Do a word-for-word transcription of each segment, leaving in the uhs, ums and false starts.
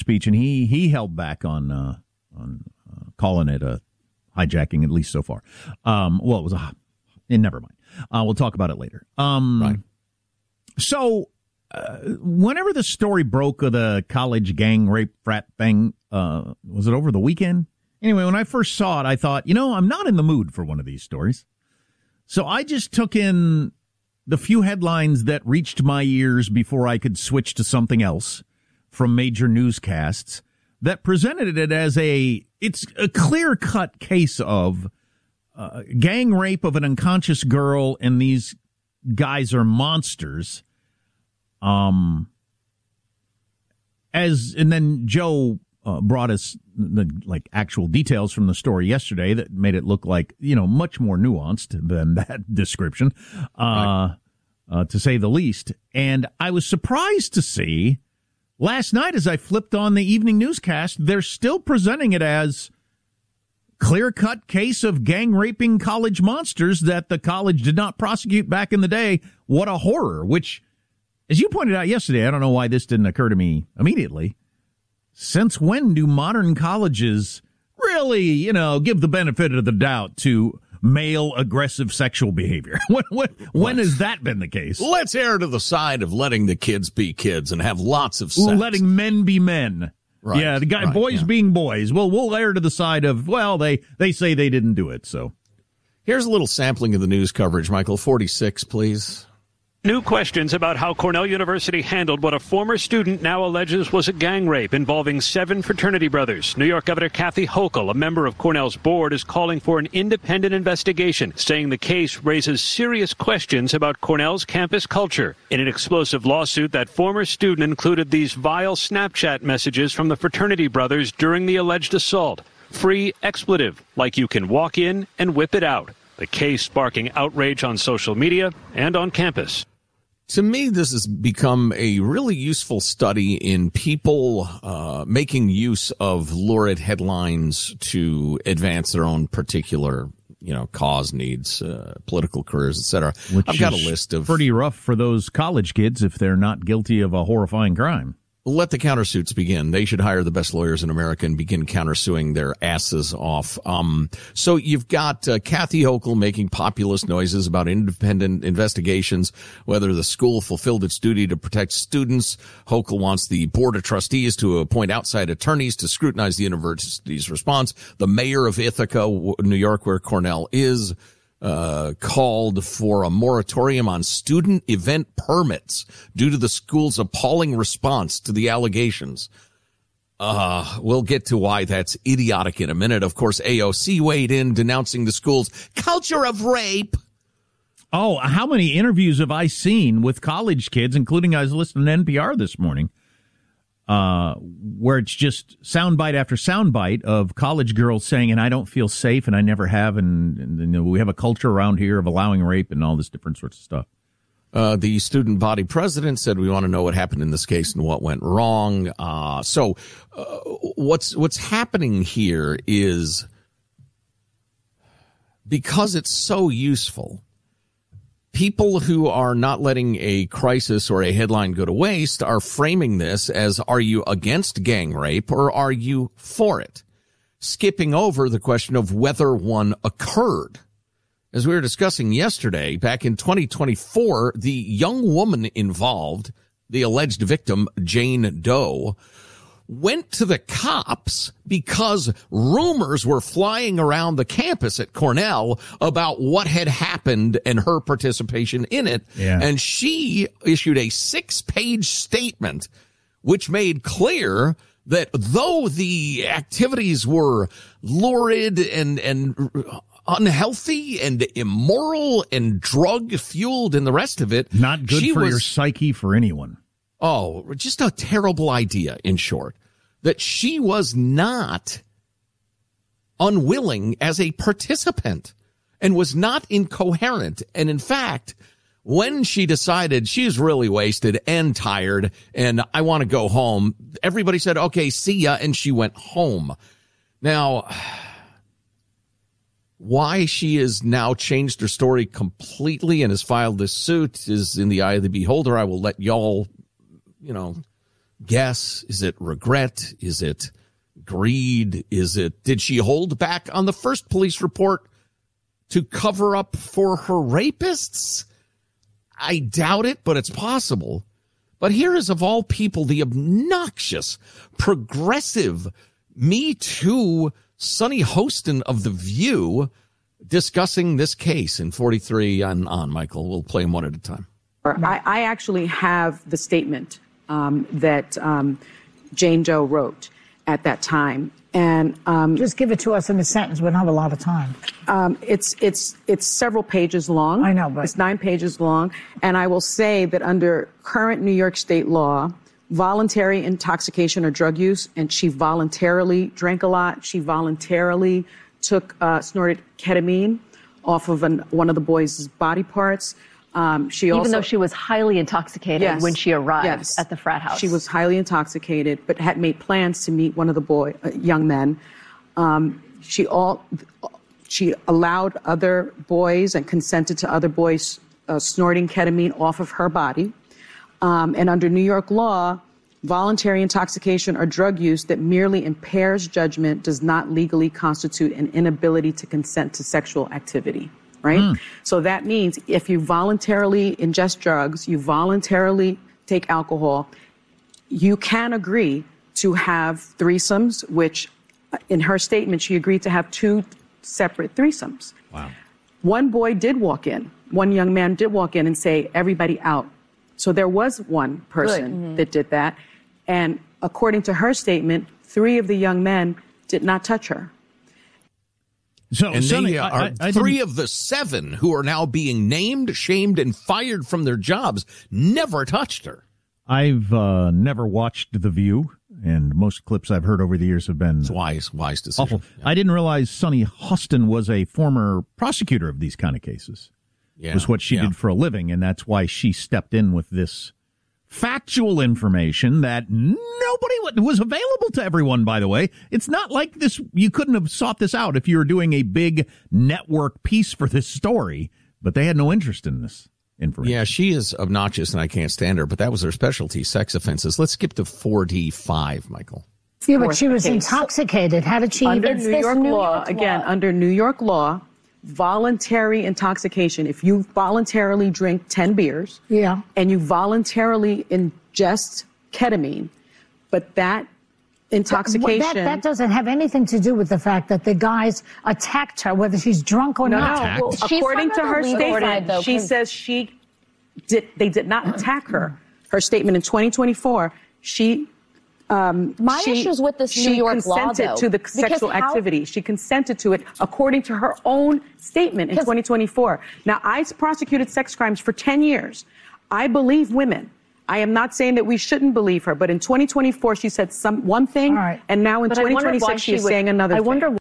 speech, and he he held back on uh, on uh, calling it a hijacking, at least so far. Um, well, it was a. And never mind. Uh, we'll talk about it later. Um, right. So, uh, whenever the story broke of the college gang rape frat thing, uh, was it over the weekend? Anyway, when I first saw it, I thought, you know, I'm not in the mood for one of these stories. So I just took in the few headlines that reached my ears before I could switch to something else from major newscasts that presented it as a, it's a clear-cut case of Uh, gang rape of an unconscious girl, and these guys are monsters. Um, as and then Joe uh, brought us the like actual details from the story yesterday that made it look like, you know, much more nuanced than that description, uh, right. uh, to say the least. And I was surprised to see last night as I flipped on the evening newscast, they're still presenting it as clear-cut case of gang-raping college monsters that the college did not prosecute back in the day. What a horror, which, as you pointed out yesterday, I don't know why this didn't occur to me immediately. Since when do modern colleges really, you know, give the benefit of the doubt to male aggressive sexual behavior? when when, when has that been the case? Let's err to the side of letting the kids be kids and have lots of sex. Letting men be men. Right, yeah, the guy, right, boys yeah. being boys. Well, we'll err to the side of, well, they, they say they didn't do it, so. Here's a little sampling of the news coverage, Michael. forty-six, please. New questions about how Cornell University handled what a former student now alleges was a gang rape involving seven fraternity brothers. New York Governor Kathy Hochul, a member of Cornell's board, is calling for an independent investigation, saying the case raises serious questions about Cornell's campus culture. In an explosive lawsuit, that former student included these vile Snapchat messages from the fraternity brothers during the alleged assault. Free expletive, like you can walk in and whip it out. The case sparking outrage on social media and on campus. To me, this has become a really useful study in people uh, making use of lurid headlines to advance their own particular, you know, cause, needs, uh, political careers, et cetera. Which I've got a is list of pretty rough for those college kids if they're not guilty of a horrifying crime. Let the countersuits begin. They should hire the best lawyers in America and begin countersuing their asses off. Um, so you've got uh, Kathy Hochul making populist noises about independent investigations, whether the school fulfilled its duty to protect students. Hochul wants the board of trustees to appoint outside attorneys to scrutinize the university's response. The mayor of Ithaca, New York, where Cornell is, Uh, called for a moratorium on student event permits due to the school's appalling response to the allegations. Uh, we'll get to why that's idiotic in a minute. Of course, A O C weighed in denouncing the school's culture of rape. Oh, how many interviews have I seen with college kids, including I was listening to N P R this morning, uh, where it's just soundbite after soundbite of college girls saying, and I don't feel safe, and I never have, and, and, and we have a culture around here of allowing rape and all this different sorts of stuff. Uh, the student body president said, we want to know what happened in this case and what went wrong. Uh, so, uh, what's, what's happening here is because it's so useful, people who are not letting a crisis or a headline go to waste are framing this as, are you against gang rape or are you for it? Skipping over the question of whether one occurred. As we were discussing yesterday, back in twenty twenty-four, the young woman involved, the alleged victim, Jane Doe, went to the cops because rumors were flying around the campus at Cornell about what had happened and her participation in it. Yeah. And she issued a six-page statement which made clear that though the activities were lurid and, and unhealthy and immoral and drug-fueled and the rest of it, not good she for was, your psyche for anyone. Oh, just a terrible idea, in short, that she was not unwilling as a participant and was not incoherent. And in fact, when she decided she's really wasted and tired and I want to go home, everybody said, okay, see ya. And she went home. Now, why she has now changed her story completely and has filed this suit is in the eye of the beholder. I will let y'all, you know, guess? Is it regret? Is it greed? Is it, did she hold back on the first police report to cover up for her rapists? I doubt it, but it's possible. But here is, of all people, the obnoxious, progressive, Me Too Sunny Hostin of The View discussing this case in forty-three on, on Michael. We'll play them one at a time. I, I actually have the statement um, that um, Jane Doe wrote at that time. And um, just give it to us in a sentence. We don't have a lot of time. Um, it's it's it's several pages long. I know, but it's nine pages long. And I will say that under current New York State law, voluntary intoxication or drug use, and she voluntarily drank a lot. She voluntarily took uh, snorted ketamine off of an, one of the boys' body parts. Um, she Even also, though she was highly intoxicated yes, when she arrived yes. at the frat house. She was highly intoxicated, but had made plans to meet one of the boy, uh, young men. Um, she all, she allowed other boys and consented to other boys uh, snorting ketamine off of her body. Um, and under New York law, voluntary intoxication or drug use that merely impairs judgment does not legally constitute an inability to consent to sexual activity. Right? Mm. So that means if you voluntarily ingest drugs, you voluntarily take alcohol, you can agree to have threesomes, which in her statement, she agreed to have two separate threesomes. Wow. One boy did walk in. One young man did walk in and say, everybody out. So there was one person mm-hmm. that did that. And according to her statement, three of the young men did not touch her. So, and Sonny, they are I, I three of the seven who are now being named, shamed, and fired from their jobs never touched her. I've uh, never watched The View, and most clips I've heard over the years have been it's wise, wise decision. Awful. Yeah. I didn't realize Sunny Hostin was a former prosecutor of these kind of cases. Yeah, was what she yeah. did for a living, and that's why she stepped in with this factual information that nobody was available to everyone, by the way. It's not like this. You couldn't have sought this out if you were doing a big network piece for this story, but they had no interest in this information. Yeah, she is obnoxious and I can't stand her, but that was her specialty, sex offenses. Let's skip to forty-five, Michael. Yeah, but she was intoxicated. How did she under even? New York New law, York again, law. under New York law, voluntary intoxication, if you voluntarily drink ten beers yeah. and you voluntarily ingest ketamine, but that intoxication... That, that doesn't have anything to do with the fact that the guys attacked her, whether she's drunk or no, not. No, well, according to her statement, though, she says she did, they did not attack her. Her statement in twenty twenty-four, she... Um, My she, issues with this New York law, though. She consented to the sexual how, activity. She consented to it according to her own statement in twenty twenty-four. Now, I prosecuted sex crimes for ten years. I believe women. I am not saying that we shouldn't believe her, but in twenty twenty-four, she said some one thing, right. and now in but twenty twenty-six, she is saying another I thing. wonder.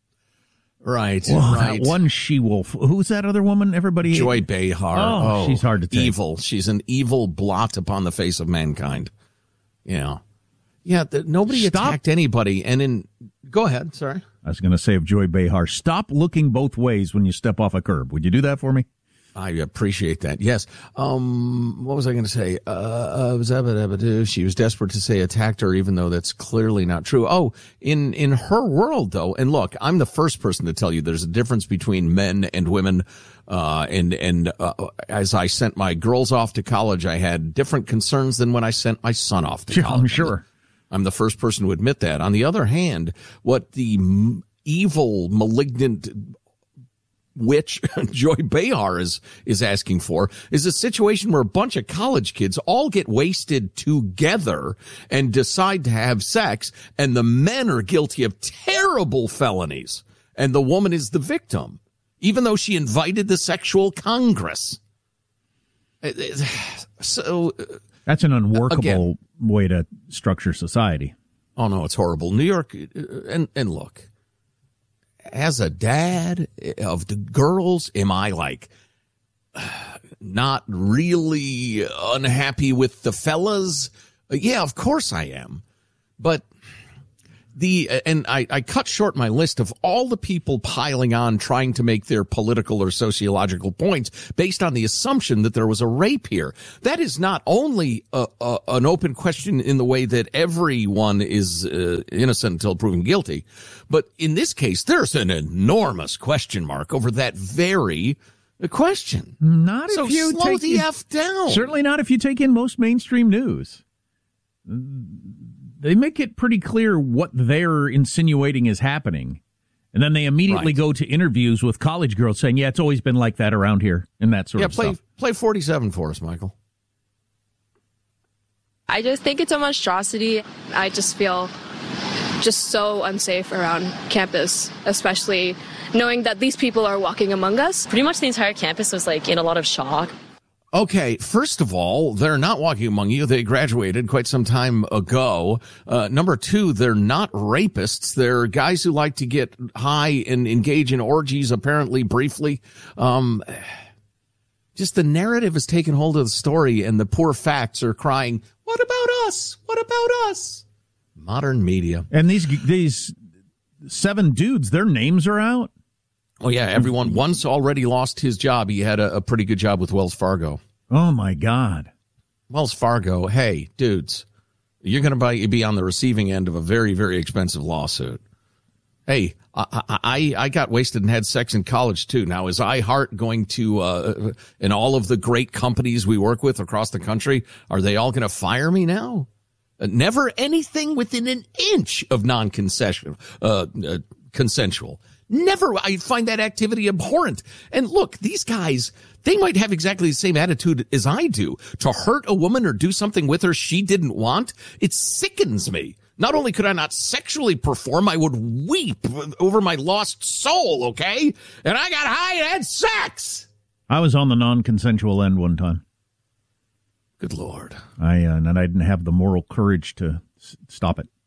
Right, well, right. That one she-wolf. Who's that other woman? Everybody. Joy Behar. Oh, oh, she's hard to take. Evil. She's an evil blot upon the face of mankind. Yeah. Yeah, the, nobody Stop. attacked anybody. And in, go ahead, sorry. I was going to say of Joy Behar, stop looking both ways when you step off a curb. Would you do that for me? I appreciate that. Yes. Um, what was I going to say? Uh, uh, she was desperate to say attacked her, even though that's clearly not true. Oh, in, in her world, though, and look, I'm the first person to tell you there's a difference between men and women. Uh, and, and, uh, as I sent my girls off to college, I had different concerns than when I sent my son off to college. I'm sure. I'm the first person to admit that. On the other hand, what the m- evil, malignant witch Joy Behar is, is asking for is a situation where a bunch of college kids all get wasted together and decide to have sex, and the men are guilty of terrible felonies, and the woman is the victim, even though she invited the sexual congress. So... That's an unworkable Again, way to structure society. Oh, no, it's horrible. New York, and, and look, as a dad of the girls, am I like not really unhappy with the fellas? Yeah, of course I am. But the and I, I cut short my list of all the people piling on trying to make their political or sociological points based on the assumption that there was a rape here. That is not only a, a, an open question in the way that everyone is uh, innocent until proven guilty, but in this case, there's an enormous question mark over that very question. Not so if you slow take the in, F down. Certainly not if you take in most mainstream news. They make it pretty clear what they're insinuating is happening. And then they immediately right. go to interviews with college girls saying, yeah, it's always been like that around here and that sort yeah, of play, stuff. Play forty-seven for us, Michael. I just think it's a monstrosity. I just feel just so unsafe around campus, especially knowing that these people are walking among us. Pretty much the entire campus was like in a lot of shock. Okay, first of all, they're not walking among you. They graduated quite some time ago. Uh, number two, they're not rapists. They're guys who like to get high and engage in orgies, apparently briefly. Um, just the narrative has taken hold of the story, and the poor facts are crying, what about us? What about us? Modern media. And these these seven dudes, their names are out. Oh, yeah, everyone once already lost his job. He had a, a pretty good job with Wells Fargo. Oh, my God. Wells Fargo, hey, dudes, you're going to be on the receiving end of a very, very expensive lawsuit. Hey, I, I, I got wasted and had sex in college, too. Now, is iHeart going to, uh, and all of the great companies we work with across the country, are they all going to fire me now? Uh, never anything within an inch of non-consensual, uh, uh, consensual. Never. I find that activity abhorrent. And look, these guys, they might have exactly the same attitude as I do. To hurt a woman or do something with her she didn't want, it sickens me. Not only could I not sexually perform, I would weep over my lost soul, okay? And I got high and had sex. I was on the non-consensual end one time. Good Lord. I uh, and I didn't have the moral courage to s- stop it.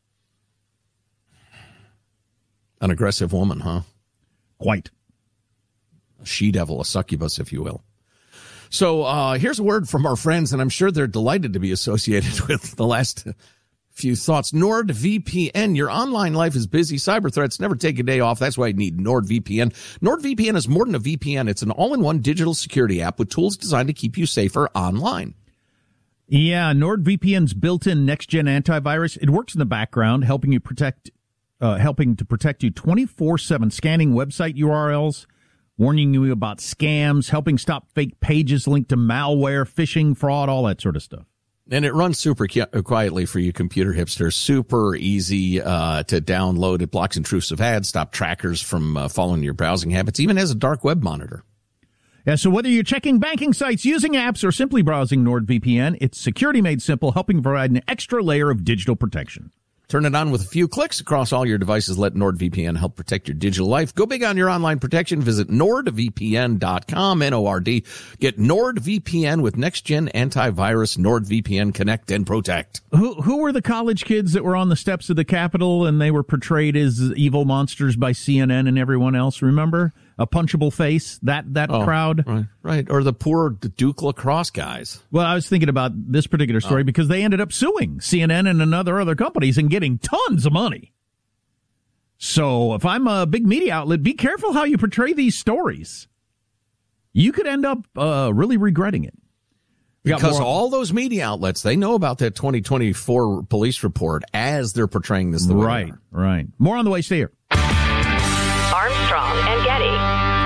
An aggressive woman, huh? Quite. A she-devil, a succubus, if you will. So uh here's a word from our friends, and I'm sure they're delighted to be associated with the last few thoughts. NordVPN. Your online life is busy. Cyber threats never take a day off. That's why you need NordVPN. NordVPN is more than a V P N. It's an all-in-one digital security app with tools designed to keep you safer online. Yeah, NordVPN's built-in next-gen antivirus. It works in the background, helping you protect Uh, helping to protect you twenty-four seven, scanning website U R Ls, warning you about scams, helping stop fake pages linked to malware, phishing, fraud, all that sort of stuff. And it runs super quietly for you computer hipsters. Super easy uh, to download. It blocks intrusive ads, stop trackers from uh, following your browsing habits, even has a dark web monitor. Yeah, so whether you're checking banking sites, using apps, or simply browsing NordVPN, it's security made simple, helping provide an extra layer of digital protection. Turn it on with a few clicks across all your devices. Let NordVPN help protect your digital life. Go big on your online protection. Visit nord v p n dot com, N O R D. Get NordVPN with next-gen antivirus. NordVPN, connect and protect. Who who were the college kids that were on the steps of the Capitol and they were portrayed as evil monsters by C N N and everyone else? Remember? A punchable face, that that oh, crowd. Right, right. Or the poor Duke lacrosse guys. Well, I was thinking about this particular story oh. because they ended up suing C N N and another other companies and getting tons of money. So if I'm a big media outlet, be careful how you portray these stories. You could end up uh, really regretting it. Because all those media outlets, they know about that twenty twenty-four police report as they're portraying this the way Right, they are. right. More on the way. Stay here. Armstrong and Getty.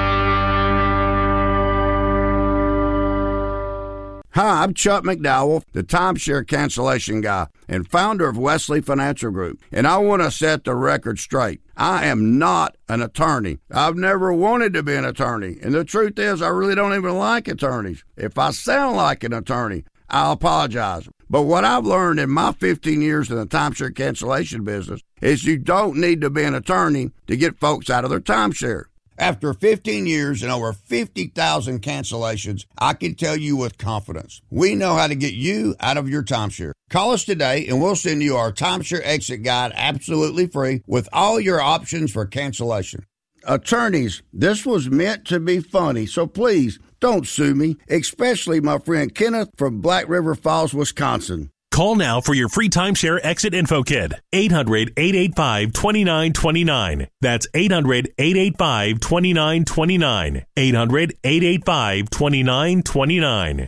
Hi, I'm Chuck McDowell, the timeshare cancellation guy and founder of Wesley Financial Group, and I want to set the record straight. I am not an attorney. I've never wanted to be an attorney, and the truth is I really don't even like attorneys. If I sound like an attorney, I'll apologize. But what I've learned in my fifteen years in the timeshare cancellation business is you don't need to be an attorney to get folks out of their timeshare. After fifteen years and over fifty thousand cancellations, I can tell you with confidence, we know how to get you out of your timeshare. Call us today and we'll send you our timeshare exit guide absolutely free with all your options for cancellation. Attorneys, this was meant to be funny, so please don't sue me, especially my friend Kenneth from Black River Falls, Wisconsin. Call now for your free timeshare exit info kit. eight hundred, eight eight five, two nine two nine. That's eight hundred, eight eight five, two nine two nine. eight hundred, eight eight five, two nine two nine.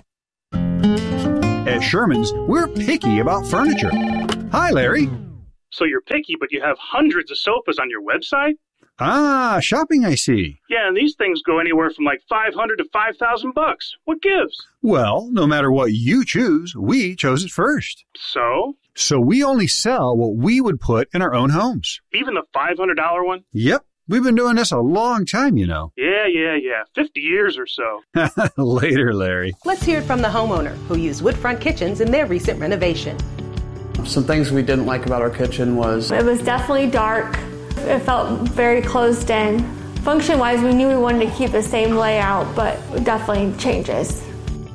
At Sherman's, we're picky about furniture. Hi, Larry. So you're picky, but you have hundreds of sofas on your website? Ah, shopping, I see. Yeah, and these things go anywhere from like five hundred to five thousand bucks. What gives? Well, no matter what you choose, we chose it first. So? So we only sell what we would put in our own homes. Even the five hundred dollars one? Yep. We've been doing this a long time, you know. Yeah, yeah, yeah. fifty years or so. Later, Larry. Let's hear it from the homeowner who used Woodfront Kitchens in their recent renovation. Some things we didn't like about our kitchen was... It was definitely dark. It felt very closed in. Function-wise, we knew we wanted to keep the same layout, but definitely changes.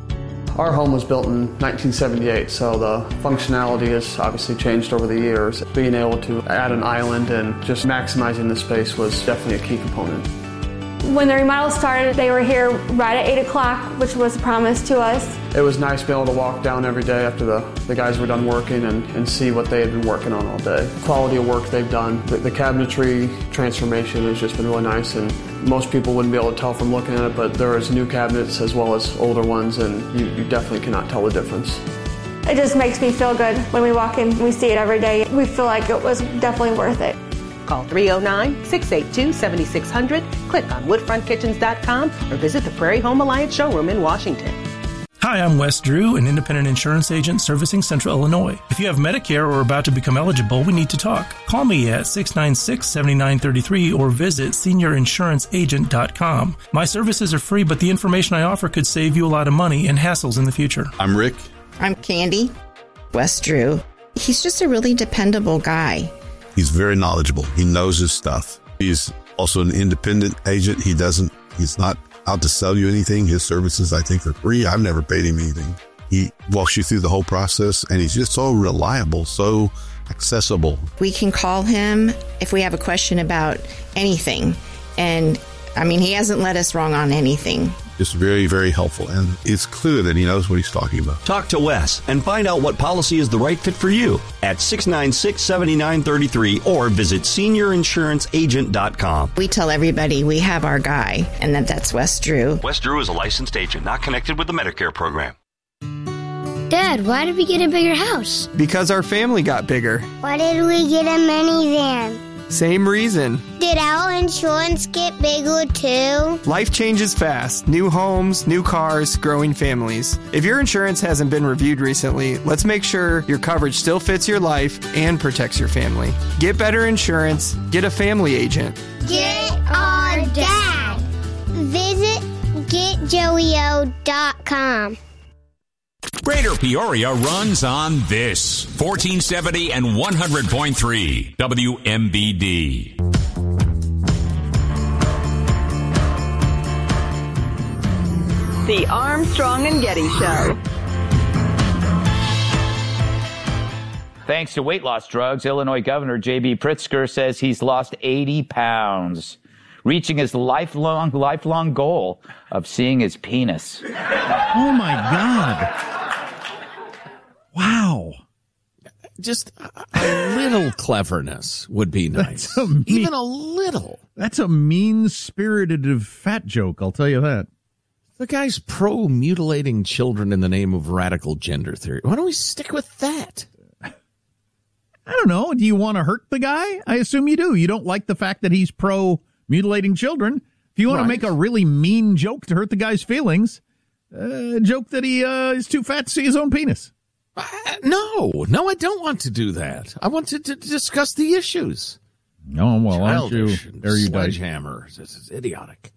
Our home was built in nineteen seventy-eight, so the functionality has obviously changed over the years. Being able to add an island and just maximizing the space was definitely a key component. When the remodel started, they were here right at eight o'clock, which was a promise to us. It was nice being able to walk down every day after the, the guys were done working and, and see what they had been working on all day. The quality of work they've done. The, the cabinetry transformation has just been really nice, and most people wouldn't be able to tell from looking at it, but there is new cabinets as well as older ones, and you, you definitely cannot tell the difference. It just makes me feel good when we walk in. We see it every day. We feel like it was definitely worth it. Call three oh nine, six eight two, seven six zero zero, click on woodfront kitchens dot com, or visit the Prairie Home Alliance showroom in Washington. Hi, I'm Wes Drew, an independent insurance agent servicing Central Illinois. If you have Medicare or are about to become eligible, we need to talk. Call me at six nine six, seven nine three three or visit senior insurance agent dot com. My services are free, but the information I offer could save you a lot of money and hassles in the future. I'm Rick. I'm Candy. Wes Drew. He's just a really dependable guy. He's very knowledgeable. He knows his stuff. He's also an independent agent. He doesn't, he's not out to sell you anything. His services, I think, are free. I've never paid him anything. He walks you through the whole process, and he's just so reliable, so accessible. We can call him if we have a question about anything. And I mean, he hasn't led us wrong on anything. Just very, very helpful. And it's clear that he knows what he's talking about. Talk to Wes and find out what policy is the right fit for you at six nine six, seven nine three three or visit senior insurance agent dot com. We tell everybody we have our guy, and that that's Wes Drew. Wes Drew is a licensed agent, not connected with the Medicare program. Dad, why did we get a bigger house? Because our family got bigger. Why did we get a minivan? Same reason. Did our insurance get bigger too? Life changes fast. New homes, new cars, growing families. If your insurance hasn't been reviewed recently, let's make sure your coverage still fits your life and protects your family. Get better insurance. Get a family agent. Get our dad. Visit get joey o dot com. Greater Peoria runs on this. fourteen seventy and one hundred point three W M B D. The Armstrong and Getty Show. Thanks to weight loss drugs, Illinois Governor J B Pritzker says he's lost eighty pounds, reaching his lifelong, lifelong goal of seeing his penis. Oh, my God. Wow. Just a little cleverness would be nice. A mean, Even a little. That's a mean-spirited fat joke, I'll tell you that. The guy's pro-mutilating children in the name of radical gender theory. Why don't we stick with that? I don't know. Do you want to hurt the guy? I assume you do. You don't like the fact that he's pro-mutilating children. If you want right. to make a really mean joke to hurt the guy's feelings, uh, joke that he uh, is too fat to see his own penis. Uh, no, no, I don't want to do that. I want to, to discuss the issues. No, well, aren't you? There you sledgehammer. This is idiotic.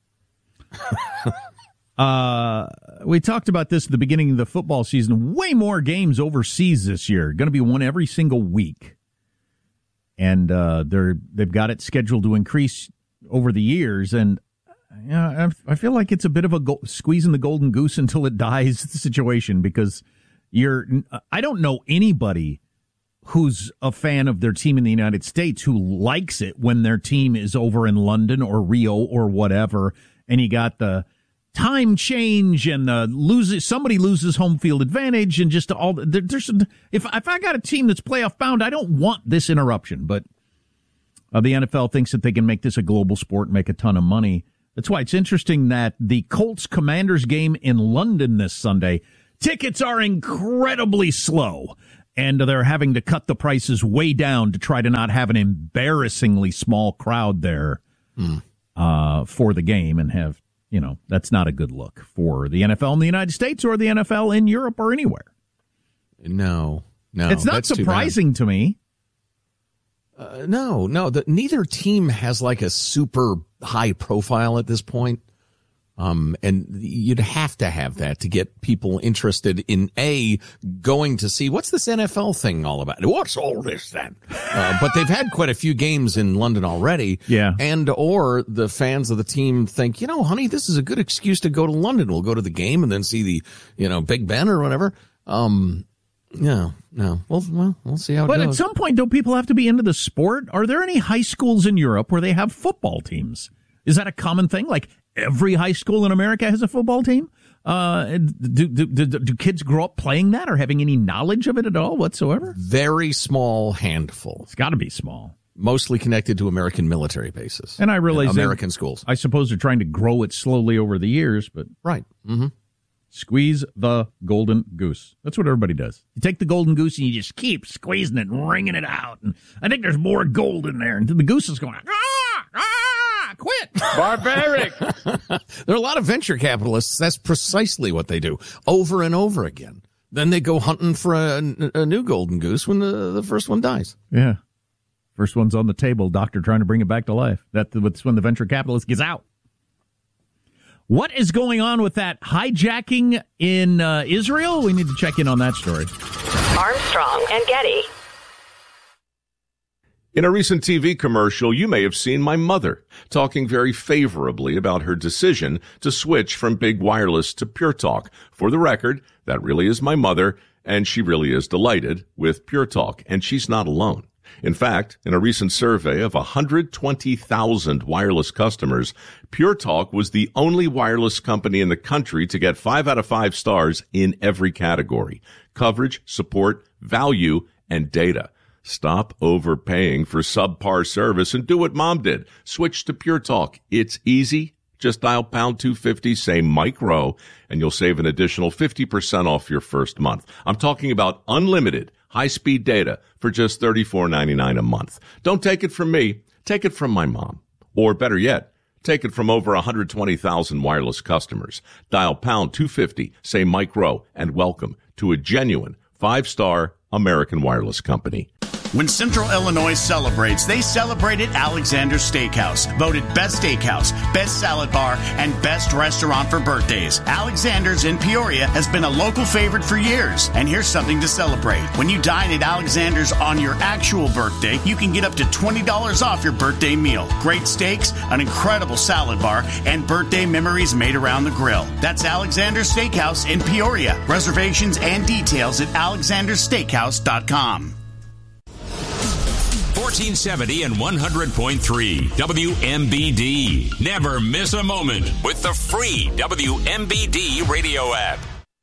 uh, we talked about this at the beginning of the football season. Way more games overseas this year. Going to be one every single week, and uh, they're they've got it scheduled to increase over the years. And yeah, I, I feel like it's a bit of a go- squeezing the golden goose until it dies situation because. You're, I don't know anybody who's a fan of their team in the United States who likes it when their team is over in London or Rio or whatever, and you got the time change and the loses somebody loses home field advantage and just all there, there's if if I got a team that's playoff bound, I don't want this interruption. But uh, the N F L thinks that they can make this a global sport and make a ton of money. That's why it's interesting that the Colts Commanders game in London this Sunday, tickets are incredibly slow. And they're having to cut the prices way down to try to not have an embarrassingly small crowd there mm. uh, for the game and have, you know, that's not a good look for the N F L in the United States or the N F L in Europe or anywhere. No, no. It's not surprising to me. Uh, no, no. The, neither team has like a super high profile at this point. Um, and you'd have to have that to get people interested in A, going to see what's this N F L thing all about? What's all this then? Uh, but they've had quite a few games in London already. Yeah. And or the fans of the team think, you know, honey, this is a good excuse to go to London. We'll go to the game and then see the, you know, Big Ben or whatever. Um, no, no. Well, well, we'll see how it but goes. But at some point, don't people have to be into the sport? Are there any high schools in Europe where they have football teams? Is that a common thing? Like, every high school in America has a football team? Uh, do, do, do, do kids grow up playing that or having any knowledge of it at all whatsoever? Very small handful. It's got to be small. Mostly connected to American military bases. And I realize American schools. I suppose they're trying to grow it slowly over the years, but right. Mm-hmm. Squeeze the golden goose. That's what everybody does. You take the golden goose and you just keep squeezing it and wringing it out. And I think there's more gold in there. And the goose is going, ah, ah, quit. Barbaric. There are a lot of venture capitalists. That's precisely what they do over and over again. Then they go hunting for a, a new golden goose when the, the first one dies. Yeah. First one's on the table, doctor trying to bring it back to life. That's when the venture capitalist gets out. What is going on with that hijacking in uh, Israel? We need to check in on that story. Armstrong and Getty. In a recent T V commercial, you may have seen my mother talking very favorably about her decision to switch from big wireless to Pure Talk. For the record, that really is my mother, and she really is delighted with Pure Talk, and she's not alone. In fact, in a recent survey of one hundred twenty thousand wireless customers, Pure Talk was the only wireless company in the country to get five out of five stars in every category: coverage, support, value, and data. Stop overpaying for subpar service and do what Mom did. Switch to Pure Talk. It's easy. Just dial pound two fifty, say Mike Rowe, and you'll save an additional fifty percent off your first month. I'm talking about unlimited high-speed data for just thirty-four ninety-nine a month. Don't take it from me. Take it from my mom. Or better yet, take it from over one hundred twenty thousand wireless customers. Dial pound two fifty, say Mike Rowe, and welcome to a genuine five-star American wireless company. When Central Illinois celebrates, they celebrate at Alexander's Steakhouse. Voted best steakhouse, best salad bar, and best restaurant for birthdays. Alexander's in Peoria has been a local favorite for years. And here's something to celebrate. When you dine at Alexander's on your actual birthday, you can get up to twenty dollars off your birthday meal. Great steaks, an incredible salad bar, and birthday memories made around the grill. That's Alexander's Steakhouse in Peoria. Reservations and details at alexanders steakhouse dot com. fourteen seventy and one hundred point three W M B D. Never miss a moment with the free W M B D radio app.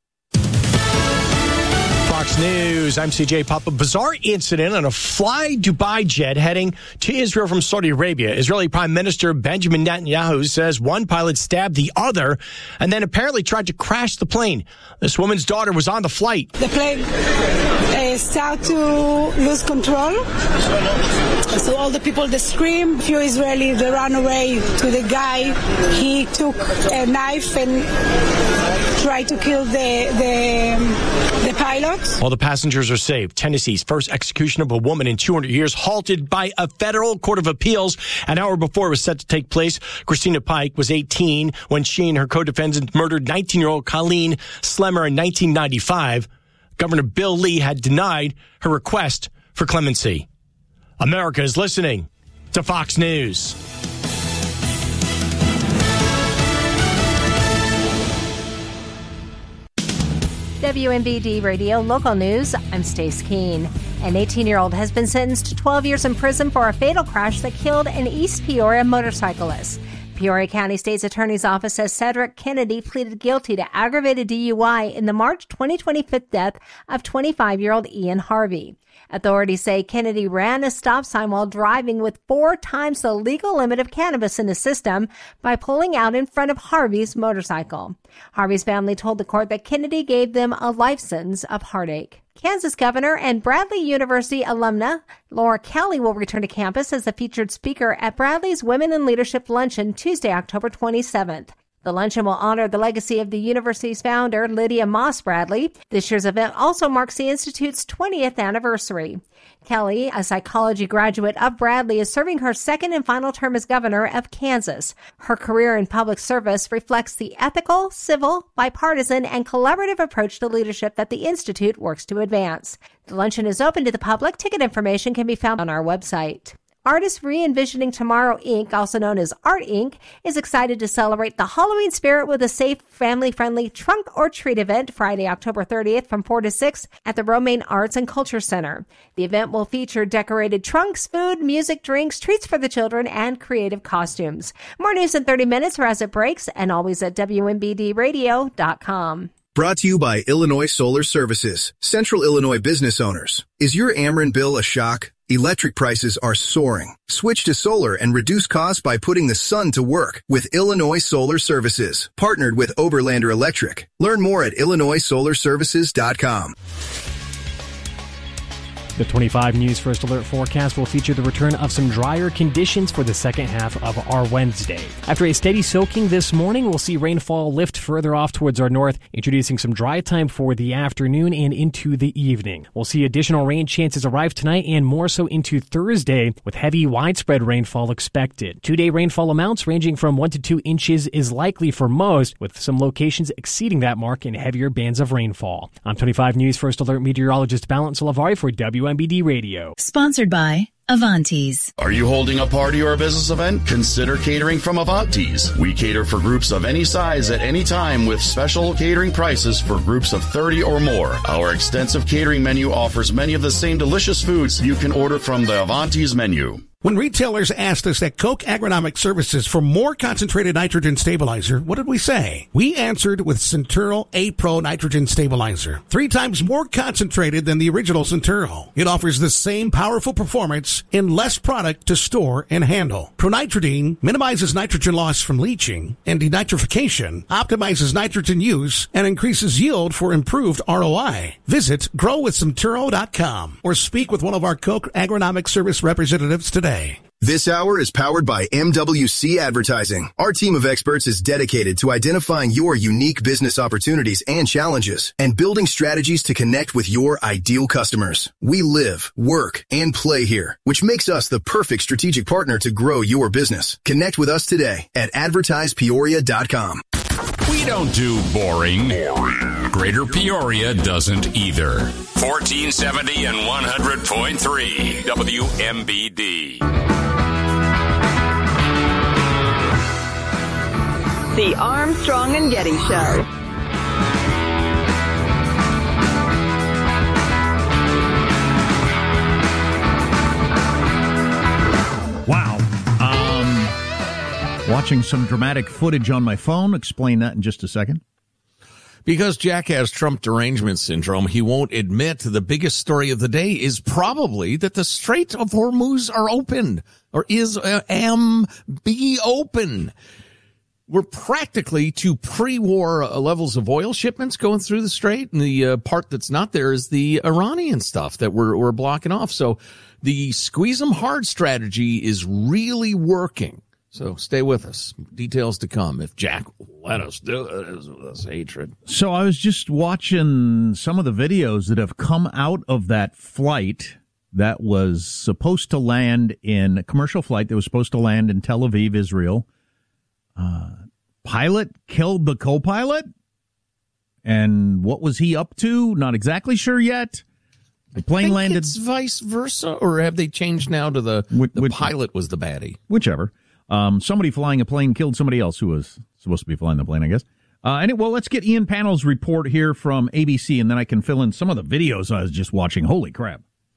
Fox News, I'm C J Pop. A bizarre incident on a Fly Dubai jet heading to Israel from Saudi Arabia. Israeli Prime Minister Benjamin Netanyahu says one pilot stabbed the other and then apparently tried to crash the plane. This woman's daughter was on the flight. The plane uh, started to lose control. So all the people, they scream. A few Israelis, they ran away to the guy. He took a knife and tried to kill the, the, the pilot. All the passengers are saved. Tennessee's first execution of a woman in two hundred years halted by a federal court of appeals. An hour before it was set to take place, Christina Pike was eighteen when she and her co-defendant murdered nineteen-year-old Colleen Slemmer in nineteen ninety-five. Governor Bill Lee had denied her request for clemency. America is listening to Fox News. W M B D Radio Local News, I'm Stace Keene. An eighteen-year-old has been sentenced to twelve years in prison for a fatal crash that killed an East Peoria motorcyclist. Peoria County State's Attorney's Office says Cedric Kennedy pleaded guilty to aggravated D U I in the March twenty twenty-five death of twenty-five-year-old Ian Harvey. Authorities say Kennedy ran a stop sign while driving with four times the legal limit of cannabis in his system by pulling out in front of Harvey's motorcycle. Harvey's family told the court that Kennedy gave them a life sentence of heartache. Kansas Governor and Bradley University alumna Laura Kelly will return to campus as the featured speaker at Bradley's Women in Leadership Luncheon Tuesday, October twenty-seventh. The luncheon will honor the legacy of the university's founder, Lydia Moss Bradley. This year's event also marks the Institute's twentieth anniversary. Kelly, a psychology graduate of Bradley, is serving her second and final term as governor of Kansas. Her career in public service reflects the ethical, civil, bipartisan, and collaborative approach to leadership that the Institute works to advance. The luncheon is open to the public. Ticket information can be found on our website. Artists Re-Envisioning Tomorrow, Incorporated, also known as Art Incorporated, is excited to celebrate the Halloween spirit with a safe, family-friendly trunk or treat event Friday, October thirtieth from four to six at the Romaine Arts and Culture Center. The event will feature decorated trunks, food, music, drinks, treats for the children, and creative costumes. More news in thirty minutes or as it breaks, and always at W M B D radio dot com. Brought to you by Illinois Solar Services, Central Illinois business owners. Is your Ameren bill a shock? Electric prices are soaring. Switch to solar and reduce costs by putting the sun to work with Illinois Solar Services, partnered with Oberlander Electric. Learn more at illinois solar services dot com. The twenty-five News First Alert forecast will feature the return of some drier conditions for the second half of our Wednesday. After a steady soaking this morning, we'll see rainfall lift further off towards our north, introducing some dry time for the afternoon and into the evening. We'll see additional rain chances arrive tonight and more so into Thursday, with heavy widespread rainfall expected. Two-day rainfall amounts ranging from one to two inches is likely for most, with some locations exceeding that mark in heavier bands of rainfall. I'm twenty-five News First Alert meteorologist Balance Salavari for W M B D Radio. Sponsored by Avantis. Are you holding a party or a business event? Consider catering from Avantis. We cater for groups of any size at any time with special catering prices for groups of thirty or more. Our extensive catering menu offers many of the same delicious foods you can order from the Avantis menu. When retailers asked us at Koch Agronomic Services for more concentrated nitrogen stabilizer, what did we say? We answered with Centuro A-Pro Nitrogen Stabilizer. Three times more concentrated than the original Centuro. It offers the same powerful performance in less product to store and handle. Pronitridine minimizes nitrogen loss from leaching and denitrification, optimizes nitrogen use, and increases yield for improved R O I. Visit grow with centuro dot com or speak with one of our Koch Agronomic Service representatives today. This hour is powered by M W C Advertising. Our team of experts is dedicated to identifying your unique business opportunities and challenges and building strategies to connect with your ideal customers. We live, work, and play here, which makes us the perfect strategic partner to grow your business. Connect with us today at advertise peoria dot com. We don't do boring. boring. Greater Peoria doesn't either. fourteen seventy and one hundred point three W M B D. The Armstrong and Getty Show. Wow. Um, watching some dramatic footage on my phone. Explain that in just a second. Because Jack has Trump derangement syndrome, he won't admit the biggest story of the day is probably that the Strait of Hormuz are open, or is uh, am be open. We're practically to pre-war uh, levels of oil shipments going through the strait, and the uh, part that's not there is the Iranian stuff that we're we're blocking off. So the squeeze 'em hard strategy is really working. So stay with us. Details to come if Jack let us do it with this hatred. So I was just watching some of the videos that have come out of that flight that was supposed to land in a commercial flight that was supposed to land in Tel Aviv, Israel. Uh, pilot killed the co-pilot. And what was he up to? Not exactly sure yet. The plane I think landed. It's vice versa, or have they changed now to the, Which, the which, pilot was the baddie? Whichever. Um, somebody flying a plane killed somebody else who was supposed to be flying the plane, I guess. Uh, and it, well, let's get Ian Pannell's report here from A B C, and then I can fill in some of the videos I was just watching. Holy crap.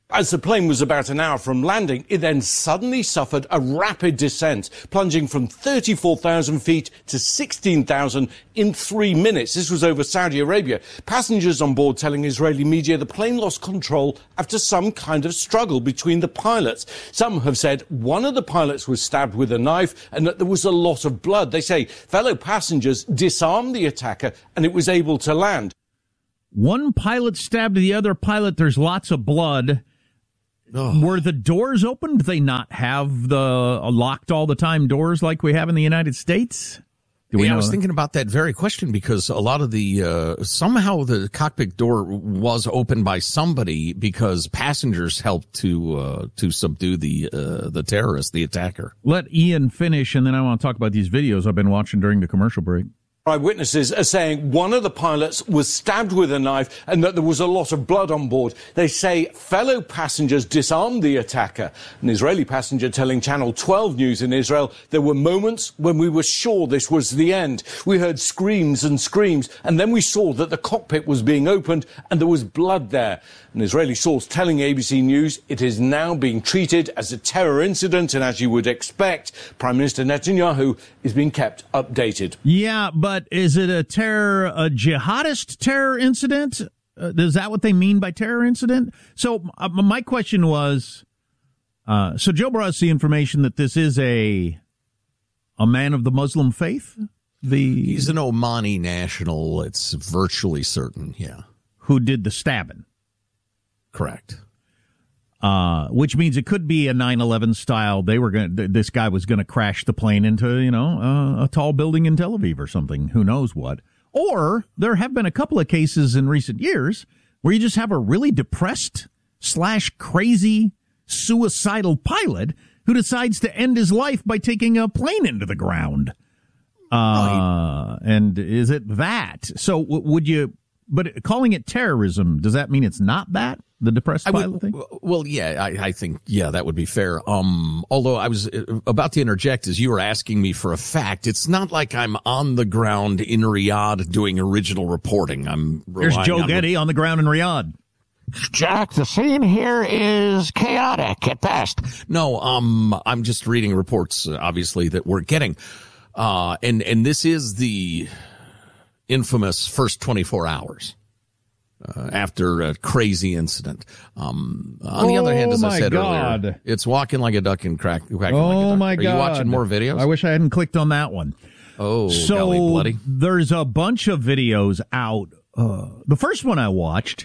As the plane was about an hour from landing, it then suddenly suffered a rapid descent, plunging from thirty-four thousand feet to sixteen thousand in three minutes. This was over Saudi Arabia. Passengers on board telling Israeli media the plane lost control after some kind of struggle between the pilots. Some have said one of the pilots was stabbed with a knife and that there was a lot of blood. They say fellow passengers disarmed the attacker and it was able to land. One pilot stabbed the other pilot. There's lots of blood. Oh. Were the doors open? Do they not have the uh, locked all the time doors like we have in the United States? Do we yeah, know I was that? thinking about that very question because a lot of the uh, somehow the cockpit door was opened by somebody because passengers helped to uh, to subdue the uh, the terrorist, the attacker. Let Ian finish, and then I want to talk about these videos I've been watching during the commercial break. Eyewitnesses are saying one of the pilots was stabbed with a knife and that there was a lot of blood on board. They say fellow passengers disarmed the attacker. An Israeli passenger telling Channel twelve News in Israel, there were moments when we were sure this was the end. We heard screams and screams, and then we saw that the cockpit was being opened and there was blood there. An Israeli source telling A B C News it is now being treated as a terror incident, and as you would expect, Prime Minister Netanyahu is being kept updated. Yeah, but is it a terror, a jihadist terror incident? Uh, is that what they mean by terror incident? So uh, my question was, uh, so Joe brought us the information that this is a a man of the Muslim faith? The He's an Omani national, it's virtually certain, yeah. Who did the stabbing. Correct. Uh, which means it could be a nine eleven style. They were going. Th- this guy was going to crash the plane into, you know, uh, a tall building in Tel Aviv or something. Who knows what? Or there have been a couple of cases in recent years where you just have a really depressed slash crazy suicidal pilot who decides to end his life by taking a plane into the ground. Uh, and is it that? So w- would you? But calling it terrorism, does that mean it's not that? The depressed I pilot would, thing? Well, yeah, I, I think, yeah, that would be fair. Um, although I was about to interject as you were asking me for a fact, it's not like I'm on the ground in Riyadh doing original reporting. I'm There's Joe on Getty the, on the ground in Riyadh. Jack, the scene here is chaotic at best. No, um, I'm just reading reports, obviously, that we're getting. Uh, and, and this is the infamous first twenty-four hours. Uh, after a crazy incident. Um, on the oh other hand, as I said God. earlier, it's walking like a duck and crack. Quacking oh like a duck. my Are God! you watching more videos? I wish I hadn't clicked on that one. Oh, so golly, bloody. There's a bunch of videos out. Uh, the first one I watched,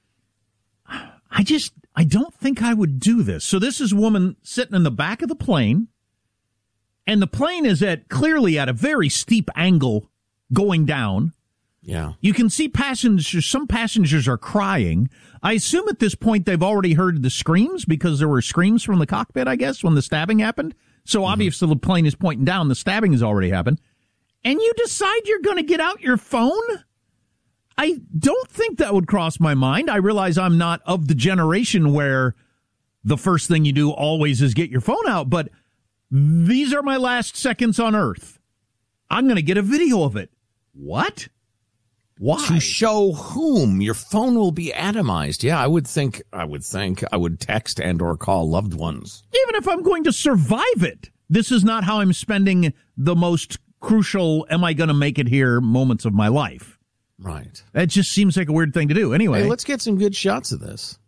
I just I don't think I would do this. So this is a woman sitting in the back of the plane, and the plane is at clearly at a very steep angle going down. Yeah. You can see passengers, some passengers are crying. I assume at this point they've already heard the screams because there were screams from the cockpit, I guess, when the stabbing happened. So mm-hmm. obviously the plane is pointing down. The stabbing has already happened. And you decide you're going to get out your phone? I don't think that would cross my mind. I realize I'm not of the generation where the first thing you do always is get your phone out. But these are my last seconds on Earth. I'm going to get a video of it. What? Why? To show whom? Your phone will be atomized. Yeah, I would think, I would think I would text and or call loved ones. Even if I'm going to survive it, this is not how I'm spending the most crucial, am I going to make it here moments of my life. Right. That just seems like a weird thing to do. Anyway. Hey, let's get some good shots of this.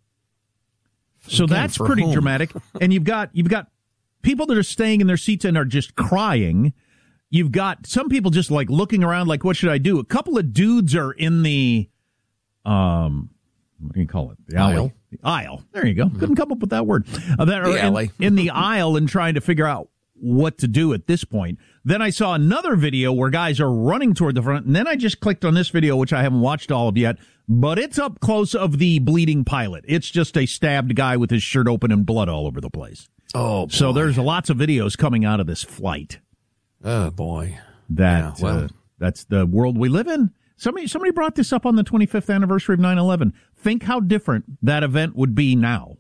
So Again, that's pretty whom? dramatic. And you've got, you've got people that are staying in their seats and are just crying. You've got some people just like looking around like, what should I do? A couple of dudes are in the, um, what do you call it? The alley. Aisle. The aisle. There you go. Mm-hmm. Couldn't come up with that word. Uh, that the are alley. In, in the aisle and trying to figure out what to do at this point. Then I saw another video where guys are running toward the front. And then I just clicked on this video, which I haven't watched all of yet, but it's up close of the bleeding pilot. It's just a stabbed guy with his shirt open and blood all over the place. Oh, boy. So there's lots of videos coming out of this flight. Oh, boy. That yeah, well. uh, that's the world we live in. Somebody somebody brought this up on the twenty-fifth anniversary of nine eleven. Think how different that event would be now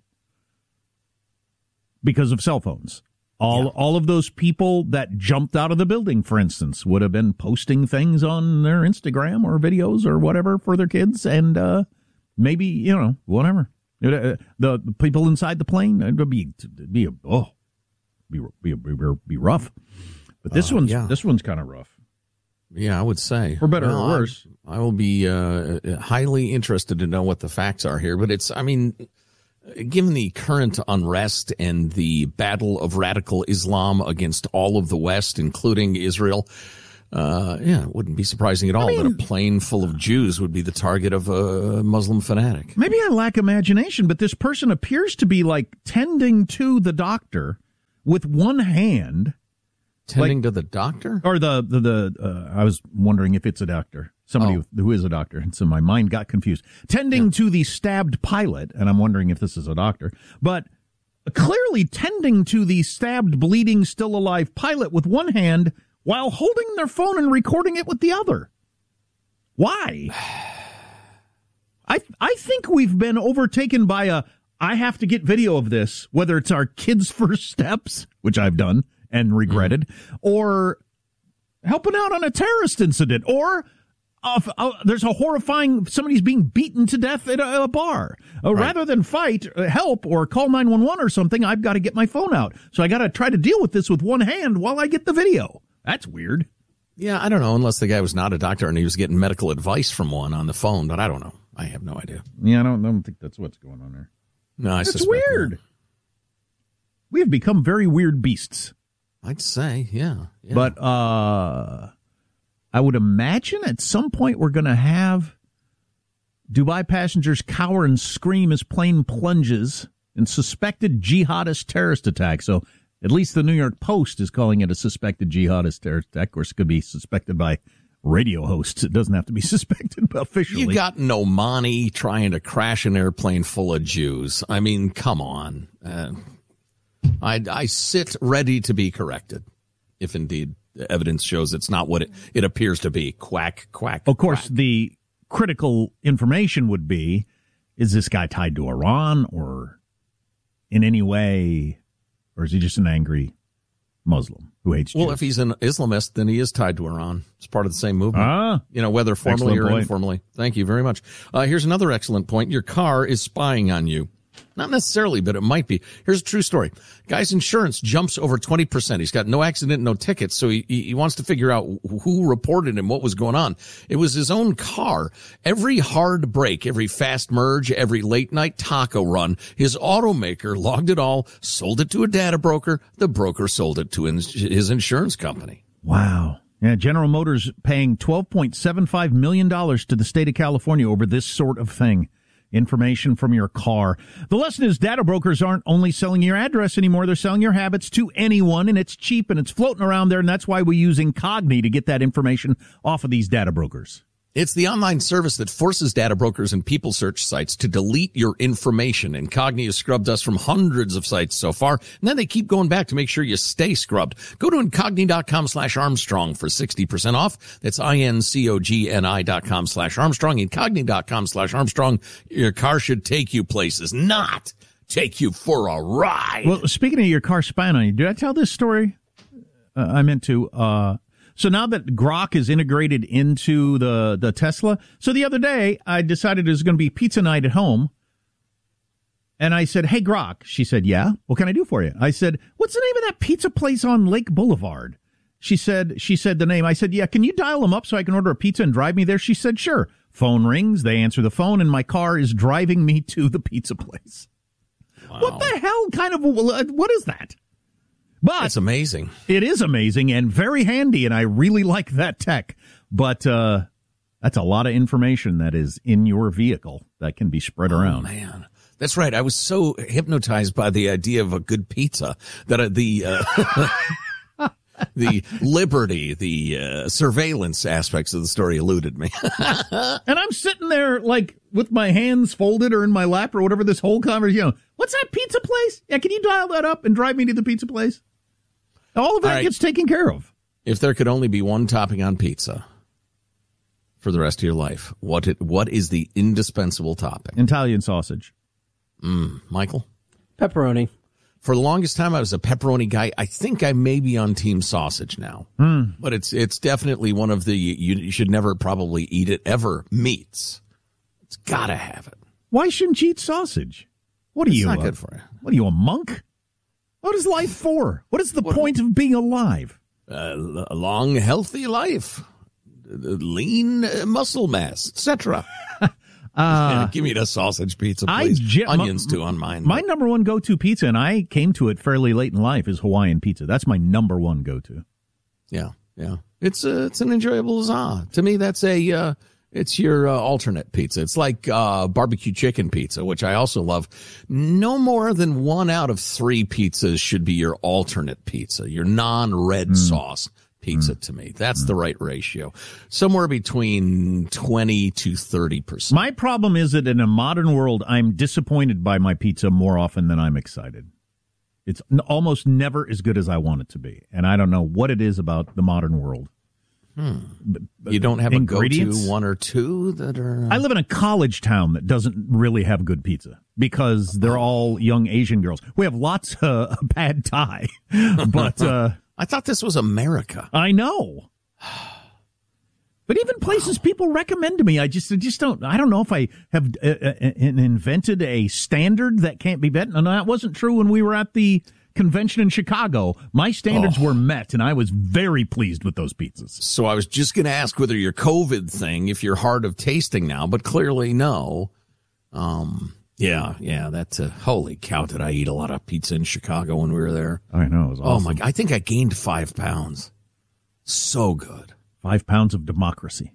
because of cell phones. All yeah. all of those people that jumped out of the building, for instance, would have been posting things on their Instagram or videos or whatever for their kids, and uh, maybe, you know, whatever. The, the people inside the plane, it'd be, it'd be a, oh, be, be, be, be rough. But this uh, one's yeah. this one's kind of rough. Yeah, I would say. For better well, or worse. I, I will be uh, highly interested to know what the facts are here. But it's, I mean, given the current unrest and the battle of radical Islam against all of the West, including Israel, uh, yeah, it wouldn't be surprising at all I mean, that a plane full of Jews would be the target of a Muslim fanatic. Maybe I lack imagination, but this person appears to be like tending to the doctor with one hand. Tending like, to the doctor? Or the, the, the uh, I was wondering if it's a doctor. Somebody oh. who is a doctor. And so my mind got confused. Tending yeah. to the stabbed pilot, and I'm wondering if this is a doctor, but clearly tending to the stabbed, bleeding, still alive pilot with one hand while holding their phone and recording it with the other. Why? I I think we've been overtaken by a, I have to get video of this, whether it's our kids' first steps, which I've done and regretted, mm. or helping out on a terrorist incident, or uh, uh, there's a horrifying, somebody's being beaten to death at a, a bar. Uh, right. Rather than fight, uh, help, or call nine one one or something, I've got to get my phone out. So I got to try to deal with this with one hand while I get the video. That's weird. Yeah, I don't know, unless the guy was not a doctor and he was getting medical advice from one on the phone, but I don't know. I have no idea. Yeah, I don't, I don't think that's what's going on there. No, I It's suspect weird. Not. We have become very weird beasts. I'd say, yeah. yeah. But uh, I would imagine at some point we're going to have Dubai passengers cower and scream as plane plunges in suspected jihadist terrorist attack. So at least the New York Post is calling it a suspected jihadist terrorist attack. Of course, it could be suspected by radio hosts. It doesn't have to be suspected officially. You got Nomani trying to crash an airplane full of Jews. I mean, come on. Uh, I, I sit ready to be corrected if indeed the evidence shows it's not what it, it appears to be. Quack, quack, Of course, quack. the critical information would be, is this guy tied to Iran or in any way, or is he just an angry Muslim who hates Jews? Well, if he's an Islamist, then he is tied to Iran. It's part of the same movement. Ah, you know, whether formally or point. informally. Thank you very much. Uh, here's another excellent point. Your car is spying on you. Not necessarily, but it might be. Here's a true story. Guy's insurance jumps over twenty percent. He's got no accident, no tickets, so he, he wants to figure out who reported him, what was going on. It was his own car. Every hard break, every fast merge, every late night taco run, his automaker logged it all, sold it to a data broker. The broker sold it to his insurance company. Wow. Yeah, General Motors paying twelve point seven five million dollars to the state of California over this sort of thing. Information from your car. The lesson is data brokers aren't only selling your address anymore. They're selling your habits to anyone, and it's cheap, and it's floating around there, and that's why we use Incogni to get that information off of these data brokers. It's the online service that forces data brokers and people search sites to delete your information. Incogni has scrubbed us from hundreds of sites so far, and then they keep going back to make sure you stay scrubbed. Go to Incogni.com slash Armstrong for sixty percent off. That's I-N-C-O-G-N-I dot com slash Armstrong. Incogni.com slash Armstrong. Your car should take you places, not take you for a ride. Well, speaking of your car spying on you, did I tell this story? Uh, I meant to, uh, So now that Grok is integrated into the, the Tesla, so the other day I decided it was going to be pizza night at home. And I said, hey, Grok. She said, yeah, what can I do for you? I said, what's the name of that pizza place on Lake Boulevard? She said, she said the name. I said, yeah, can you dial them up so I can order a pizza and drive me there? She said, sure. Phone rings. They answer the phone and my car is driving me to the pizza place. Wow. What the hell kind of, what is that? But it's amazing. It is amazing and very handy, and I really like that tech. But uh, that's a lot of information that is in your vehicle that can be spread oh, around. Man, that's right. I was so hypnotized by the idea of a good pizza that uh, the uh, the liberty, the uh, surveillance aspects of the story eluded me. And I'm sitting there like with my hands folded or in my lap or whatever. This whole conversation, you know, what's that pizza place? Yeah, can you dial that up and drive me to the pizza place? All of that All right. gets taken care of. If there could only be one topping on pizza for the rest of your life, what it, what is the indispensable topping? Italian sausage. Mm, Michael? Pepperoni. For the longest time, I was a pepperoni guy. I think I may be on team sausage now. Mm. But it's it's definitely one of the, you, you should never probably eat it ever, meats. It's got to have it. Why shouldn't you eat sausage? What are it's you? Not uh, good for you. What are you, a monk? What is life for? What is the what, point of being alive? Uh, a long, healthy life, lean uh, muscle mass, et cetera. Uh, Give me the sausage pizza, please. Je- Onions, my, too, on mine. My but. number one go-to pizza, and I came to it fairly late in life, is Hawaiian pizza. That's my number one go-to. Yeah, yeah. It's uh, it's an enjoyable za. To me, that's a uh, it's your uh, alternate pizza. It's like uh, barbecue chicken pizza, which I also love. No more than one out of three pizzas should be your alternate pizza, your non-red mm. sauce pizza mm. to me. That's mm. the right ratio. Somewhere between twenty to thirty percent. My problem is that in a modern world, I'm disappointed by my pizza more often than I'm excited. It's almost never as good as I want it to be. And I don't know what it is about the modern world. Hmm. But, but you don't have a go-to one or two that are... Uh... I live in a college town that doesn't really have good pizza because they're all young Asian girls. We have lots of uh, pad thai, but... Uh, I thought this was America. I know. But even places wow. people recommend to me, I just I just don't, I don't know if I have uh, uh, invented a standard that can't be met. And that wasn't true when we were at the convention in Chicago. My standards oh. were met, and I was very pleased with those pizzas. So I was just going to ask whether your COVID thing, if you're hard of tasting now, but clearly no. Um... Yeah, yeah, that's a, holy cow, did I eat a lot of pizza in Chicago when we were there. I know, it was awesome. Oh my God, I think I gained five pounds. So good. Five pounds of democracy.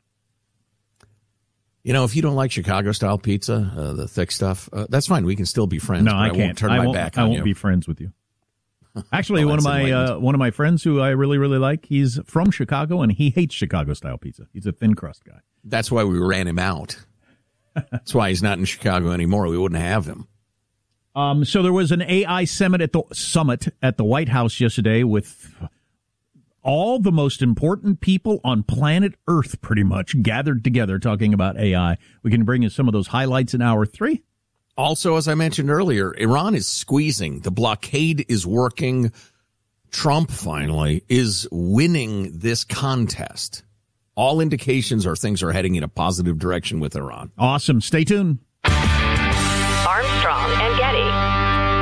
You know, if you don't like Chicago-style pizza, uh, the thick stuff, uh, that's fine. We can still be friends. No, I, I can't. won't turn I my won't, back I on won't you. be friends with you. Actually, well, one of my uh, one of my friends who I really, really like, he's from Chicago, and he hates Chicago-style pizza. He's a thin crust guy. That's why we ran him out. That's why he's not in Chicago anymore. We wouldn't have him. Um, so there was an A I summit at the summit at the White House yesterday with all the most important people on planet Earth pretty much gathered together talking about A I. We can bring you some of those highlights in hour three. Also, as I mentioned earlier, Iran is squeezing. The blockade is working. Trump finally is winning this contest. All indications are things are heading in a positive direction with Iran. Awesome. Stay tuned. Armstrong and Getty.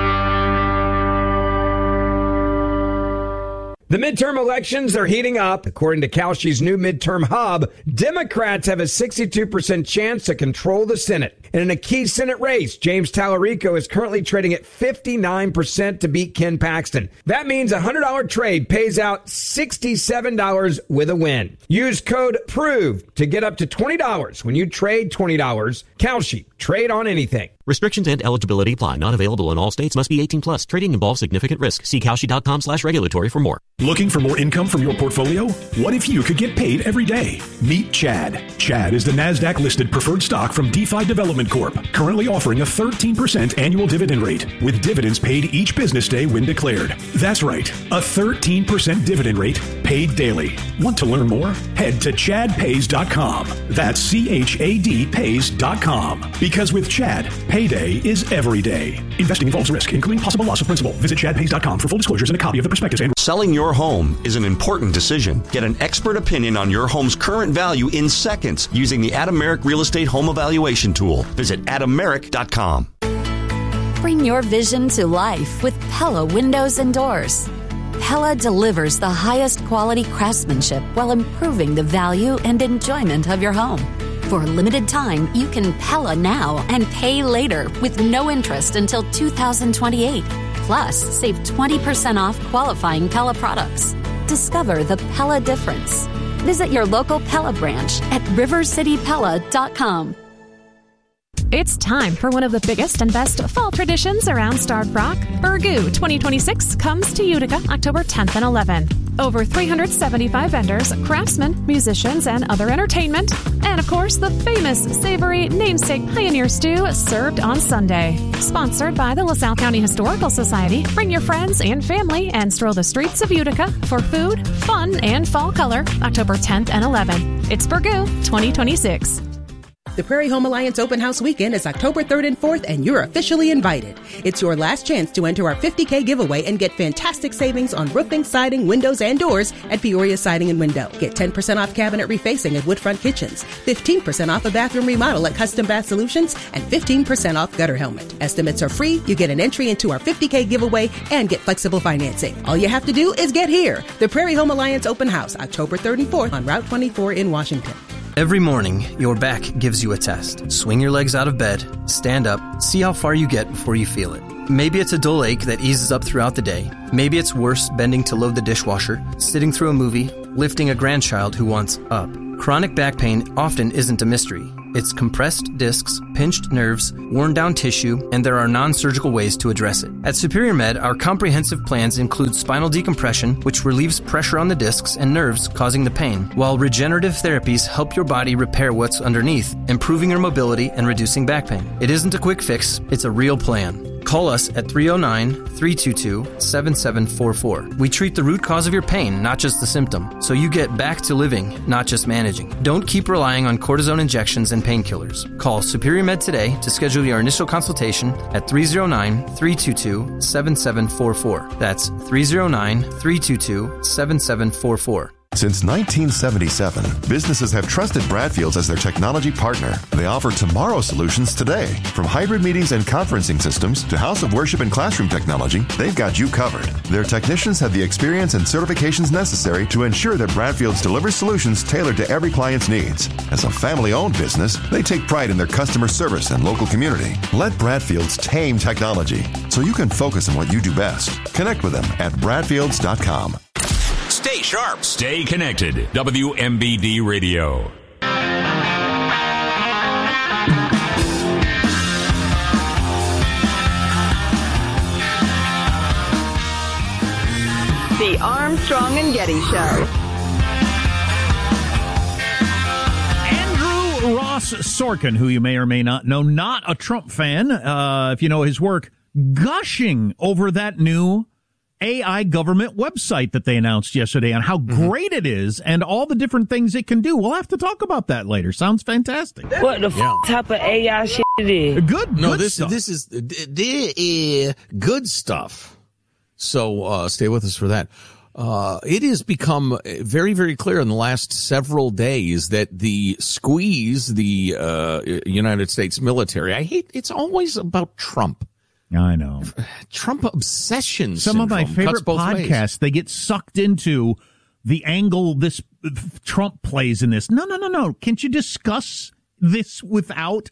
The midterm elections are heating up. According to Kalshi's new midterm hub, Democrats have a sixty-two percent chance to control the Senate. And in a key Senate race, James Tallarico is currently trading at fifty-nine percent to beat Ken Paxton. That means a one hundred dollars trade pays out sixty-seven dollars with a win. Use code PROVE to get up to twenty dollars when you trade twenty dollars. Kalshi, trade on anything. Restrictions and eligibility apply. Not available in all states. Must be eighteen plus. Trading involves significant risk. See Kalshi.com slash regulatory for more. Looking for more income from your portfolio? What if you could get paid every day? Meet Chad. Chad is the NASDAQ-listed preferred stock from DeFi Development Corp, currently offering a thirteen percent annual dividend rate, with dividends paid each business day when declared. That's right, a thirteen percent dividend rate paid daily. Want to learn more? Head to chad pays dot com. That's C H A D pays dot com. Because with Chad, payday is every day. Investing involves risk, including possible loss of principal. Visit chad pays dot com for full disclosures and a copy of the prospectus. And selling your home is an important decision. Get an expert opinion on your home's current value in seconds using the Adam Merrick Real Estate Home Evaluation Tool. Visit adam merrick dot com. Bring your vision to life with Pella Windows and Doors. Pella delivers the highest quality craftsmanship while improving the value and enjoyment of your home. For a limited time, you can Pella now and pay later with no interest until two thousand twenty-eight. Plus, save twenty percent off qualifying Pella products. Discover the Pella difference. Visit your local Pella branch at river city pella dot com. It's time for one of the biggest and best fall traditions around Starved Rock. Burgoo twenty twenty-six comes to Utica October tenth and eleventh. Over three hundred seventy-five vendors, craftsmen, musicians, and other entertainment. And of course, the famous savory namesake Pioneer Stew served on Sunday. Sponsored by the LaSalle County Historical Society, bring your friends and family and stroll the streets of Utica for food, fun, and fall color October tenth and eleventh. It's Burgoo twenty twenty-six. The Prairie Home Alliance Open House Weekend is October third and fourth, and you're officially invited. It's your last chance to enter our fifty K giveaway and get fantastic savings on roofing, siding, windows, and doors at Peoria Siding and Window. Get ten percent off cabinet refacing at Woodfront Kitchens, fifteen percent off a bathroom remodel at Custom Bath Solutions, and fifteen percent off gutter helmet. Estimates are free. You get an entry into our fifty K giveaway and get flexible financing. All you have to do is get here. The Prairie Home Alliance Open House, October third and fourth on Route twenty-four in Washington. Every morning, your back gives you a test. Swing your legs out of bed, stand up, see how far you get before you feel it. Maybe it's a dull ache that eases up throughout the day. Maybe it's worse bending to load the dishwasher, sitting through a movie, lifting a grandchild who wants up. Chronic back pain often isn't a mystery. It's compressed discs, pinched nerves, worn down tissue, and there are non-surgical ways to address it. At Superior Med, our comprehensive plans include spinal decompression, which relieves pressure on the discs and nerves causing the pain, while regenerative therapies help your body repair what's underneath, improving your mobility and reducing back pain. It isn't a quick fix, it's a real plan. Call us at three oh nine, three two two, seven seven four four. We treat the root cause of your pain, not just the symptom, so you get back to living, not just managing. Don't keep relying on cortisone injections and painkillers. Call Superior Med today to schedule your initial consultation at three oh nine, three two two, seven seven four four. That's three oh nine, three two two, seven seven four four. Since nineteen seventy-seven, businesses have trusted Bradfields as their technology partner. They offer tomorrow solutions today. From hybrid meetings and conferencing systems to house of worship and classroom technology, they've got you covered. Their technicians have the experience and certifications necessary to ensure that Bradfields delivers solutions tailored to every client's needs. As a family-owned business, they take pride in their customer service and local community. Let Bradfields tame technology so you can focus on what you do best. Connect with them at bradfields dot com. Stay sharp. Stay connected. W M B D Radio. The Armstrong and Getty Show. Andrew Ross Sorkin, who you may or may not know, not a Trump fan, uh, if you know his work, gushing over that new A I government website that they announced yesterday and how mm-hmm. great it is and all the different things it can do. We'll have to talk about that later. Sounds fantastic. What the yeah. f- type of A I shit it is? Good, no, good this stuff. this is uh, good stuff. So uh, stay with us for that. Uh, it has become very, very clear in the last several days that the squeeze, the uh, United States military, I hate, it's always about Trump. I know. Trump obsession. Some of my favorite podcasts, ways. They get sucked into the angle this Trump plays in this. No, no, no, no. Can't you discuss this without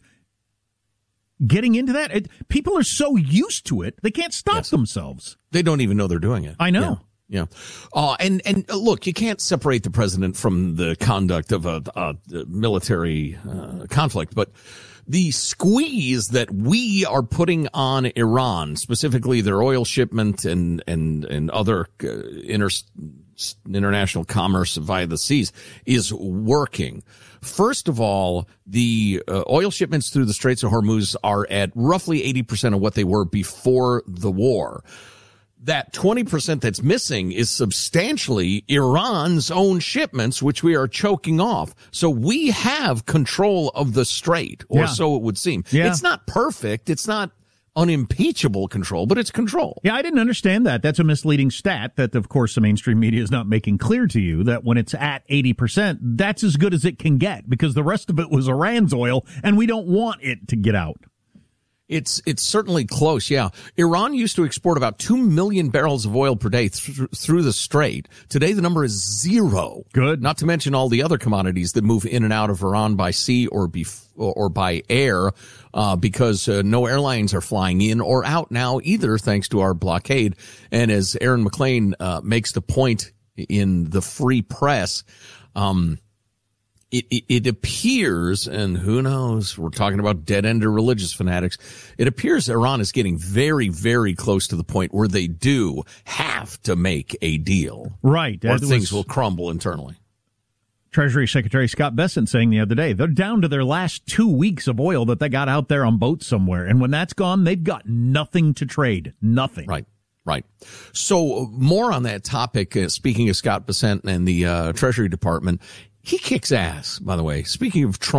getting into that? It, people are so used to it, they can't stop yes. themselves. They don't even know they're doing it. I know. Yeah. yeah. Uh, and, and uh, look, you can't separate the president from the conduct of a, a military uh, conflict, but the squeeze that we are putting on Iran, specifically their oil shipment and and and other uh, inter, international commerce via the seas, is working. First of all, the uh, oil shipments through the Straits of Hormuz are at roughly eighty percent of what they were before the war. That twenty percent that's missing is substantially Iran's own shipments, which we are choking off. So we have control of the strait, or yeah. so it would seem. Yeah. It's not perfect. It's not unimpeachable control, but it's control. Yeah, I didn't understand that. That's a misleading stat that, of course, the mainstream media is not making clear to you, that when it's at eighty percent, that's as good as it can get, because the rest of it was Iran's oil, and we don't want it to get out. It's it's certainly close, yeah. Iran used to export about two million barrels of oil per day th- through the Strait. Today, the number is zero. Good. Not to mention all the other commodities that move in and out of Iran by sea or bef- or by air, uh, because uh, no airlines are flying in or out now either, thanks to our blockade. And as Aaron McLean uh, makes the point in the Free Press, um It, it, it appears, and who knows, we're talking about dead-ender religious fanatics, it appears Iran is getting very, very close to the point where they do have to make a deal. Right. Or things will crumble internally. Treasury Secretary Scott Bessent saying the other day, they're down to their last two weeks of oil that they got out there on boats somewhere. And when that's gone, they've got nothing to trade. Nothing. Right. Right. So more on that topic, uh, speaking of Scott Bessent and the uh, Treasury Department, he kicks ass, by the way. Speaking of Trump,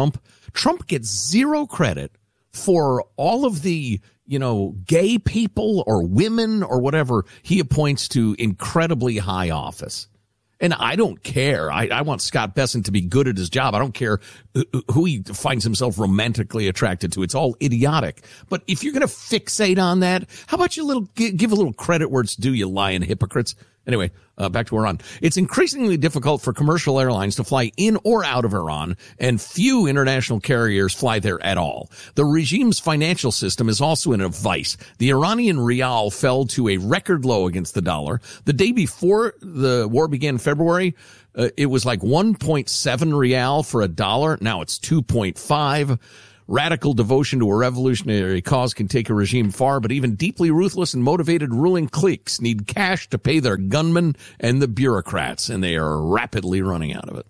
Trump gets zero credit for all of the, you know, gay people or women or whatever he appoints to incredibly high office. And I don't care. I, I want Scott Bessent to be good at his job. I don't care who he finds himself romantically attracted to. It's all idiotic. But if you're going to fixate on that, how about you little give a little credit where it's due, you lying hypocrites? Anyway, uh, back to Iran. It's increasingly difficult for commercial airlines to fly in or out of Iran, and few international carriers fly there at all. The regime's financial system is also in a vice. The Iranian rial fell to a record low against the dollar. The day before the war began in February, uh, it was like one point seven rial for a dollar. Now it's two point five. Radical devotion to a revolutionary cause can take a regime far, but even deeply ruthless and motivated ruling cliques need cash to pay their gunmen and the bureaucrats, and they are rapidly running out of it.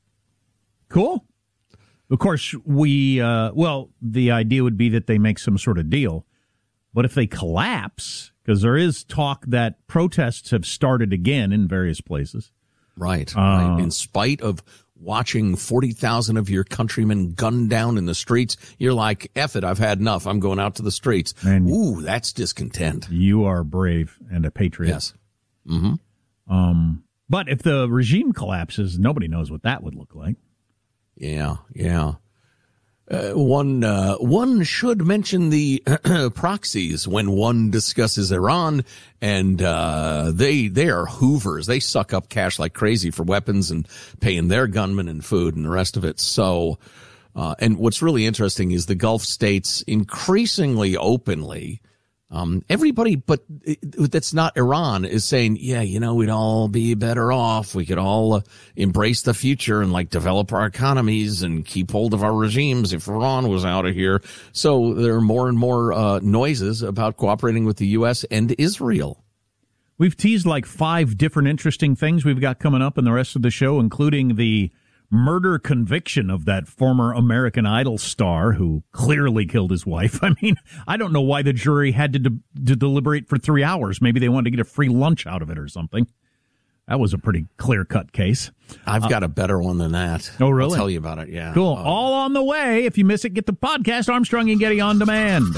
Cool. Of course, we, uh, well, the idea would be that they make some sort of deal. But if they collapse, because there is talk that protests have started again in various places. Right, uh, right. In spite of watching forty thousand of your countrymen gunned down in the streets, you're like, F it, I've had enough. I'm going out to the streets. Man, ooh, that's discontent. You are brave and a patriot. Yes. Mm-hmm. Um, but if the regime collapses, nobody knows what that would look like. Yeah, yeah. Uh, one uh, one should mention the proxies when one discusses Iran, and uh, they they are hoovers. They suck up cash like crazy for weapons and paying their gunmen and food and the rest of it. So, uh, and what's really interesting is the Gulf states increasingly openly. Um, everybody, but that's not Iran, is saying, yeah, you know, we'd all be better off. We could all uh, embrace the future and like develop our economies and keep hold of our regimes if Iran was out of here. So there are more and more uh, noises about cooperating with the U S and Israel. We've teased like five different interesting things we've got coming up in the rest of the show, including the murder conviction of that former American Idol star who clearly killed his wife. I mean, I don't know why the jury had to, de- to deliberate for three hours. Maybe they wanted to get a free lunch out of it or something. That was a pretty clear-cut case. I've uh, got a better one than that. Oh, really? I'll tell you about it, yeah. Cool. Uh, All on the way. If you miss it, get the podcast, Armstrong and Getty On Demand.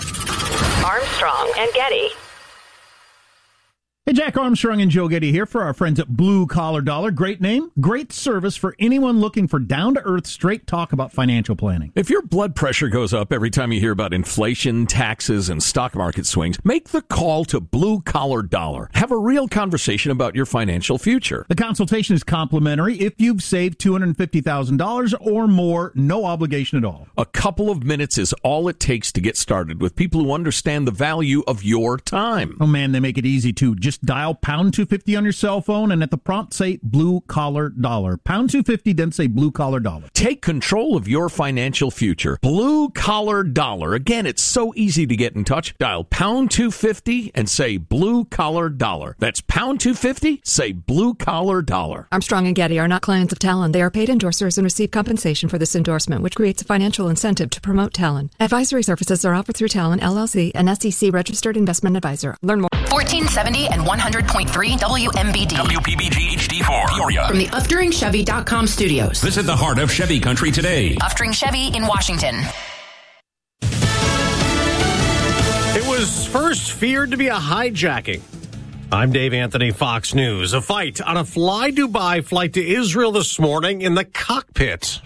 Armstrong and Getty. Hey, Jack Armstrong and Joe Getty here for our friends at Blue Collar Dollar. Great name, great service for anyone looking for down-to-earth, straight talk about financial planning. If your blood pressure goes up every time you hear about inflation, taxes, and stock market swings, make the call to Blue Collar Dollar. Have a real conversation about your financial future. The consultation is complimentary. If you've saved two hundred fifty thousand dollars or more, no obligation at all. A couple of minutes is all it takes to get started with people who understand the value of your time. Oh, man, they make it easy, too. Just dial pound two fifty on your cell phone and at the prompt say Blue Collar Dollar. Pound two fifty, then say Blue Collar Dollar. Take control of your financial future. Blue Collar Dollar. Again, it's so easy to get in touch. Dial pound two fifty and say Blue Collar Dollar. That's pound two fifty, say Blue Collar Dollar. Armstrong and Getty are not clients of Talon. They are paid endorsers and receive compensation for this endorsement, which creates a financial incentive to promote Talon. Advisory services are offered through Talon, L L C, an S E C registered investment advisor. Learn more. fourteen seventy and one hundred point three W M B D. W P B G H D four, Peoria. From the Uftering Chevy dot com studios. Visit the heart of Chevy country today. Uftering Chevy in Washington. It was first feared to be a hijacking. I'm Dave Anthony, Fox News. A fight on a Fly Dubai flight to Israel this morning in the cockpit.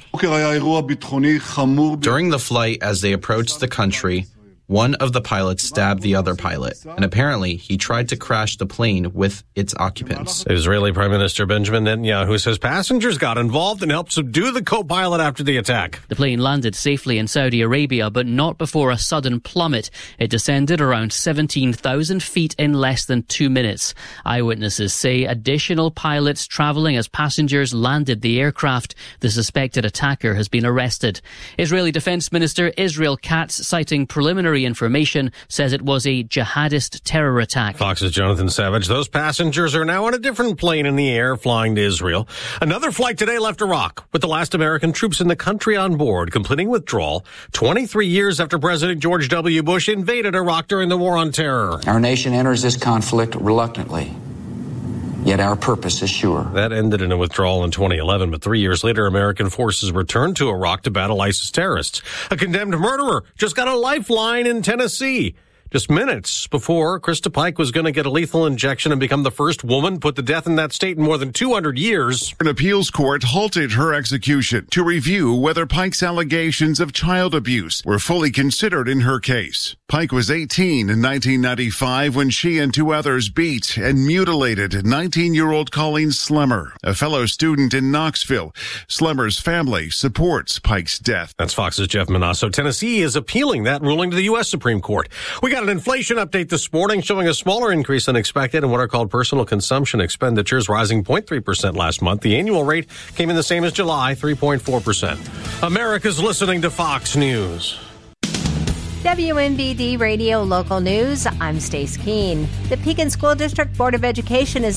During the flight, as they approached the country, one of the pilots stabbed the other pilot, and apparently he tried to crash the plane with its occupants. Israeli Prime Minister Benjamin Netanyahu says passengers got involved and helped subdue the co-pilot after the attack. The plane landed safely in Saudi Arabia, but not before a sudden plummet. It descended around seventeen thousand feet in less than two minutes. Eyewitnesses say additional pilots traveling as passengers landed the aircraft. The suspected attacker has been arrested. Israeli Defense Minister Israel Katz, citing preliminary information, says it was a jihadist terror attack. Fox's Jonathan Savage. Those passengers are now on a different plane in the air flying to Israel. Another flight today left Iraq with the last American troops in the country on board, completing withdrawal twenty-three years after President George W. Bush invaded Iraq during the War on Terror. Our nation enters this conflict reluctantly, Yet our purpose is sure. That ended in a withdrawal in twenty eleven, but three years later, American forces returned to Iraq to battle ISIS terrorists. A condemned murderer just got a lifeline in Tennessee. Just minutes before Krista Pike was going to get a lethal injection and become the first woman put to death in that state in more than two hundred years. An appeals court halted her execution to review whether Pike's allegations of child abuse were fully considered in her case. Pike was eighteen in nineteen ninety-five when she and two others beat and mutilated nineteen-year-old Colleen Slemmer, a fellow student in Knoxville. Slemmer's family supports Pike's death. That's Fox's Jeff Manasso. Tennessee is appealing that ruling to the U S Supreme Court. We got an inflation update this morning showing a smaller increase than expected in what are called personal consumption expenditures, rising zero point three percent last month. The annual rate came in the same as July, three point four percent. America's listening to Fox News. W M B D Radio Local News, I'm Stace Keene. The Pekin School District Board of Education is